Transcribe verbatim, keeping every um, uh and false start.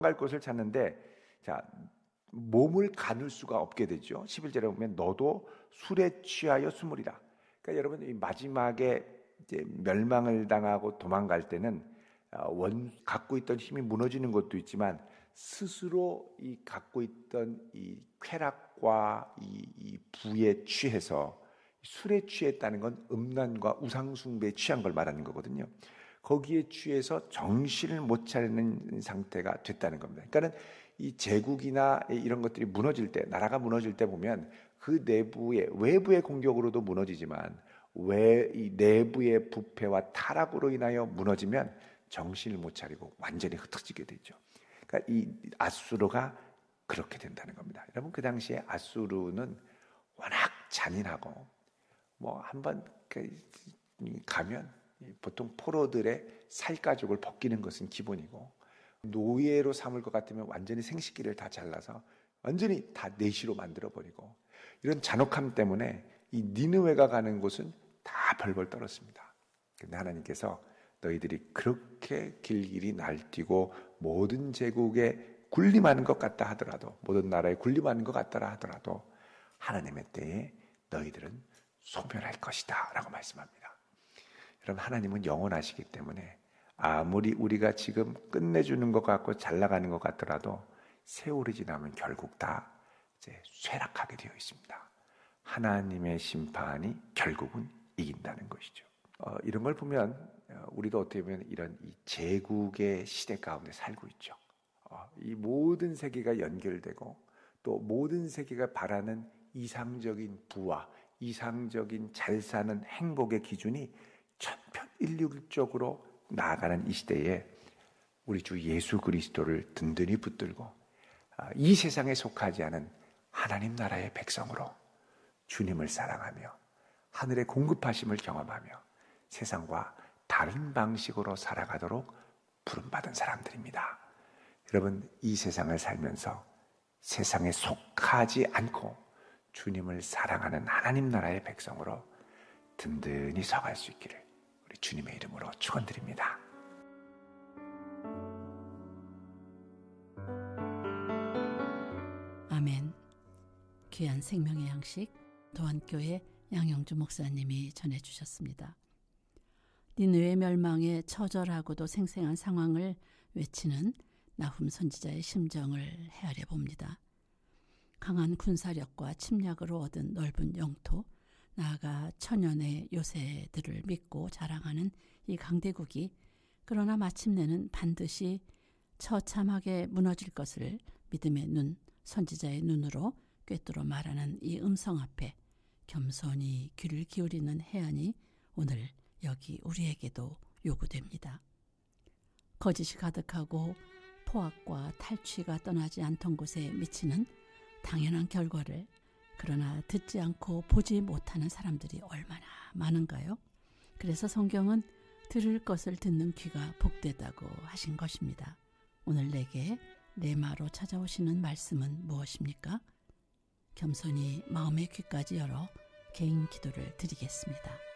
갈 곳을 찾는데 자 몸을 가눌 수가 없게 되죠. 십일 절에 보면 너도 술에 취하여 숨으리라. 그러니까 여러분 이 마지막에 이제 멸망을 당하고 도망갈 때는 원 갖고 있던 힘이 무너지는 것도 있지만 스스로 이 갖고 있던 이 쾌락과 이, 이 부에 취해서 술에 취했다는 건 음란과 우상숭배에 취한 걸 말하는 거거든요. 거기에 취해서 정신을 못 차리는 상태가 됐다는 겁니다. 그러니까는 이 제국이나 이런 것들이 무너질 때, 나라가 무너질 때 보면 그 내부의 외부의 공격으로도 무너지지만 외 이 내부의 부패와 타락으로 인하여 무너지면 정신을 못 차리고 완전히 흩어지게 되죠. 그러니까 이 아수르가 그렇게 된다는 겁니다. 여러분 그 당시에 아수르는 워낙 잔인하고 뭐 한번 가면 보통 포로들의 살가죽을 벗기는 것은 기본이고 노예로 삼을 것 같으면 완전히 생식기를 다 잘라서 완전히 다 내시로 만들어버리고 이런 잔혹함 때문에 이 니느웨가 가는 곳은 다 벌벌 떨었습니다. 그런데 하나님께서 너희들이 그렇게 길길이 날뛰고 모든 제국에 군림하는 것 같다 하더라도 모든 나라에 군림하는 것 같더라 하더라도 하나님의 때에 너희들은 소멸할 것이다 라고 말씀합니다. 여러분 하나님은 영원하시기 때문에 아무리 우리가 지금 끝내주는 것 같고 잘 나가는 것 같더라도 세월이 지나면 결국 다 이제 쇠락하게 되어 있습니다. 하나님의 심판이 결국은 이긴다는 것이죠. 어, 이런 걸 보면 우리도 어떻게 보면 이런 이 제국의 시대 가운데 살고 있죠. 어, 이 모든 세계가 연결되고 또 모든 세계가 바라는 이상적인 부와 이상적인 잘 사는 행복의 기준이 천편일률적으로 나아가는 이 시대에 우리 주 예수 그리스도를 든든히 붙들고 이 세상에 속하지 않은 하나님 나라의 백성으로 주님을 사랑하며 하늘의 공급하심을 경험하며 세상과 다른 방식으로 살아가도록 부름받은 사람들입니다. 여러분 이 세상을 살면서 세상에 속하지 않고 주님을 사랑하는 하나님 나라의 백성으로 든든히 서갈 수 있기를 우리 주님의 이름으로 축원드립니다. 아멘. 귀한 생명의 양식 도안교회 양영주 목사님이 전해주셨습니다. 니느웨 멸망에 처절하고도 생생한 상황을 외치는 나훔 선지자의 심정을 헤아려 봅니다. 강한 군사력과 침략으로 얻은 넓은 영토, 나아가 천연의 요새들을 믿고 자랑하는 이 강대국이 그러나 마침내는 반드시 처참하게 무너질 것을 믿음의 눈, 선지자의 눈으로 꿰뚫어 말하는 이 음성 앞에 겸손히 귀를 기울이는 해안이 오늘 여기 우리에게도 요구됩니다. 거짓이 가득하고 포악과 탈취가 떠나지 않던 곳에 미치는 당연한 결과를 그러나 듣지 않고 보지 못하는 사람들이 얼마나 많은가요? 그래서 성경은 들을 것을 듣는 귀가 복되다고 하신 것입니다. 오늘 내게 레마로 찾아오시는 말씀은 무엇입니까? 겸손히 마음의 귀까지 열어 개인 기도를 드리겠습니다.